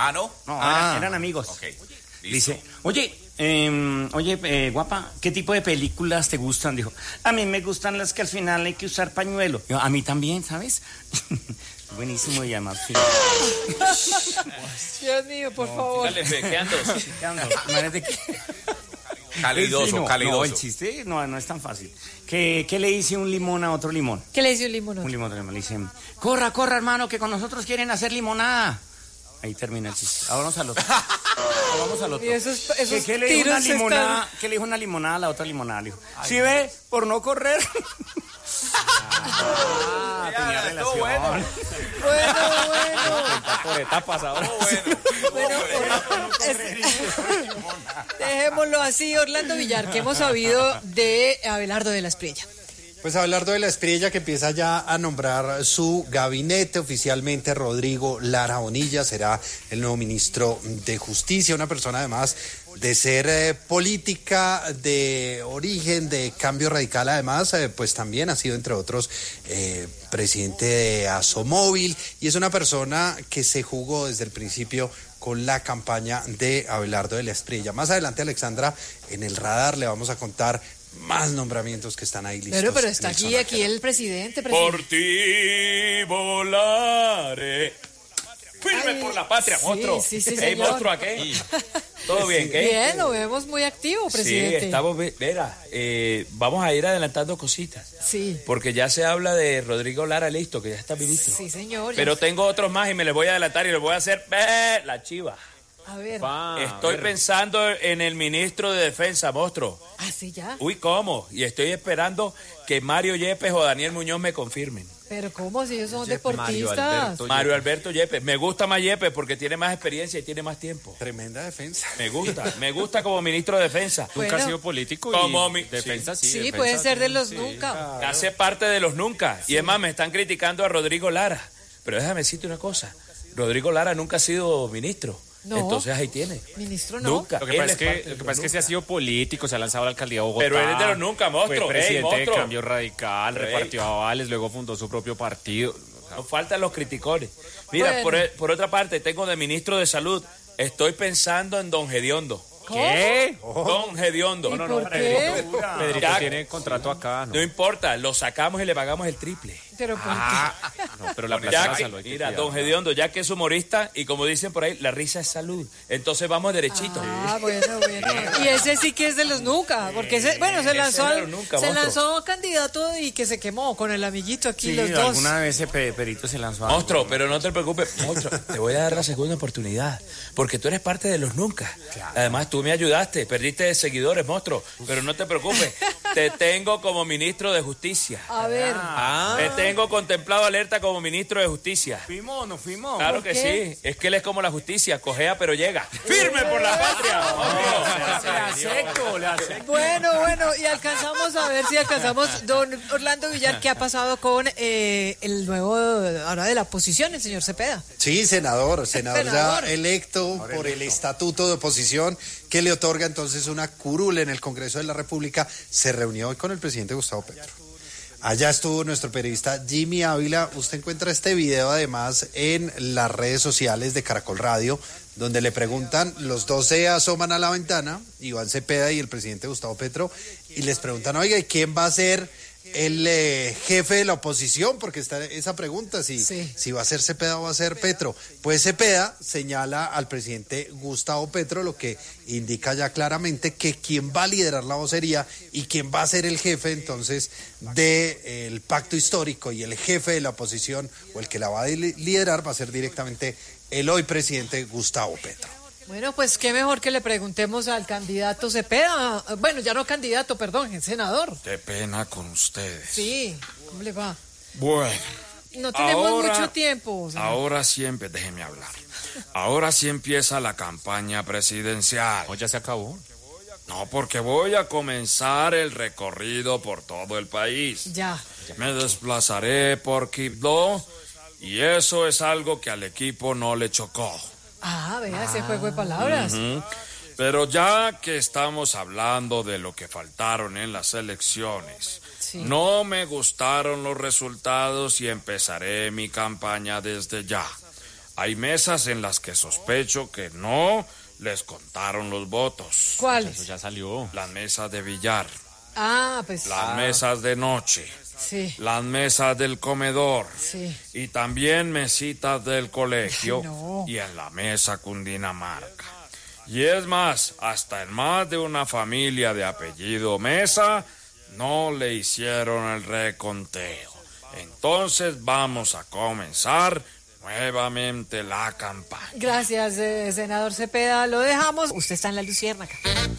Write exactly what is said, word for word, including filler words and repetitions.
Ah, ¿no? No, ah. eran, eran amigos. Okay. Dice, oye, eh, oye, eh, guapa, ¿qué tipo de películas te gustan? Dijo, a mí me gustan las que al final hay que usar pañuelo. Yo, a mí también, ¿sabes? Buenísimo y además. Sí. Dios mío, por no, favor. Dale, fe, ¿qué ando? ¿Qué ando? Imagínate que... Calidoso, no, calidoso. No, el chiste no, no es tan fácil. ¿Qué, ¿Qué le dice un limón a otro limón? ¿Qué le dice un limón a otro? Un limón a otro limón. Le dicen, corra, corra, hermano, que con nosotros quieren hacer limonada. Ahí termina el chiste. Ahora vamos al otro. Ahora vamos al otro. Y esos, esos ¿Qué, qué le dijo una limonada? están... ¿Qué le dijo una limonada a la otra limonada? Le dijo, ¿sí ve? Por no correr. Ah, ya, tenía relación. Bueno, bueno. bueno. Por etapas ahora. Oh, bueno. bueno oh, es, dejémoslo así, Orlando Villar, ¿qué hemos sabido de Abelardo de la Espriella? Pues Abelardo de la Espriella, que empieza ya a nombrar su gabinete oficialmente. Rodrigo Lara Bonilla será el nuevo ministro de Justicia, una persona además de ser eh, política de origen, de cambio radical, además, eh, pues también ha sido, entre otros, eh, presidente de Asomóvil, y es una persona que se jugó desde el principio con la campaña de Abelardo de la Espriella. Más adelante, Alexandra, en el radar le vamos a contar más nombramientos que están ahí listos. Pero, pero está aquí, aquí el presidente, presidente. Por ti volaré. Firme Ay, por la patria, sí, monstruo. Sí, sí, hey, monstruo, ¿a qué? ¿Todo bien, qué? Bien, lo vemos muy activo, presidente. Sí, estamos, mira, eh, vamos a ir adelantando cositas. Sí. Porque ya se habla de Rodrigo Lara, listo, que ya está ministro. Sí, señor. Pero tengo otros más y me les voy a adelantar y les voy a hacer eh, la chiva. A ver. Pa, estoy a ver. pensando en el ministro de Defensa, monstruo. ¿Ah, sí, ya? Uy, ¿cómo? Y estoy esperando que Mario Yepes o Daniel Muñoz me confirmen. Pero ¿cómo? Si ellos son Yepes, Mario deportistas. Alberto, Mario Alberto Yepes. Me gusta más Yepes porque tiene más experiencia y tiene más tiempo. Tremenda defensa. Me gusta, me gusta como ministro de Defensa. Bueno, nunca ha sido político como y mi... defensa sí. Sí, defensa, puede ser de los sí, nunca. Claro. Hace parte de los nunca. Sí. Y es más, me están criticando a Rodrigo Lara. Pero déjame decirte una cosa. Rodrigo Lara nunca ha sido ministro. No. Entonces ahí tiene. Ministro no. Nunca. Lo que pasa es que, lo que, pasa es que se ha sido político, se ha lanzado a la alcaldía de Bogotá. Pero él es de los nunca, monstruo. Fue presidente hey, monstruo. de Cambio Radical, hey. repartió avales, luego fundó su propio partido. O sea, nos faltan los criticones. Mira, bueno. por, por otra parte, tengo de ministro de Salud, estoy pensando en don Gediondo. ¿Qué? Oh. Don Gediondo. ¿Y no, por no, qué? Pedrito ya, tiene contrato acá, ¿no? No importa, lo sacamos y le pagamos el triple. Pero ¿por ah, qué? No, pero la ya plaza que, Mira, don Gediondo, ya que es humorista y como dicen por ahí, la risa es salud. Entonces vamos derechito. Ah, bueno, bueno. Y ese sí que es de los nunca, porque ese, bueno, se lanzó al, nunca, se lanzó candidato y que se quemó con el amiguito aquí sí, los dos. Alguna vez ese perito se lanzó. Monstruo, pero no te preocupes, monstruo, te voy a dar la segunda oportunidad, porque tú eres parte de los nunca. Claro. Además, tú me ayudaste, perdiste seguidores, monstruo, pero no te preocupes, te tengo como ministro de Justicia. A ver. Ah. Te tengo contemplado alerta como ministro de Justicia. ¿Fuimos o no fuimos? Claro que sí, es que él es como la justicia, cojea pero llega. ¡Firme por la patria! Le acepto, le acepto. Bueno, bueno, y alcanzamos a ver si alcanzamos, don Orlando Villar, ¿qué ha pasado con eh, el nuevo, ahora de la oposición, el señor Cepeda? Sí, senador, senador, senador. ya electo ahora por electo. el estatuto de oposición que le otorga entonces una curul en el Congreso de la República. Se reunió hoy con el presidente Gustavo Petro. Allá estuvo nuestro periodista Jimmy Ávila. Usted encuentra este video además en las redes sociales de Caracol Radio, donde le preguntan, los dos se asoman a la ventana, Iván Cepeda y el presidente Gustavo Petro, y les preguntan, oiga, ¿y quién va a ser el eh, jefe de la oposición? Porque está esa pregunta, si, sí. si va a ser Cepeda o va a ser Petro. Pues Cepeda señala al presidente Gustavo Petro, lo que indica ya claramente que quien va a liderar la vocería y quien va a ser el jefe entonces del de, eh, pacto histórico y el jefe de la oposición o el que la va a liderar va a ser directamente el hoy presidente Gustavo Petro. Bueno, pues qué mejor que le preguntemos al candidato Cepeda, bueno, ya no candidato, perdón, el senador. Qué pena con ustedes. Sí, ¿cómo le va? Bueno. No tenemos ahora, mucho tiempo. O sea. Ahora siempre, déjeme hablar. Ahora sí empieza la campaña presidencial. ¿O ya se acabó? No, porque voy a comenzar el recorrido por todo el país. Ya. Me desplazaré por Quibdó y eso es algo que al equipo no le chocó. Ah, vea, ese ah. juego de palabras. Uh-huh. Pero ya que estamos hablando de lo que faltaron en las elecciones, sí. no me gustaron los resultados y empezaré mi campaña desde ya. hay mesas en las que sospecho que no les contaron los votos. ¿Cuáles? Eso ya salió. Las mesas de billar, Ah, pues. las mesas de noche, Sí. las mesas del comedor Sí. y también mesitas del colegio Ay, no. y en la mesa Cundinamarca. Y es más, hasta en más de una familia de apellido Mesa no le hicieron el reconteo. Entonces vamos a comenzar nuevamente la campaña. Gracias, eh, senador Cepeda. Lo dejamos. Usted está en la Luciérnaga.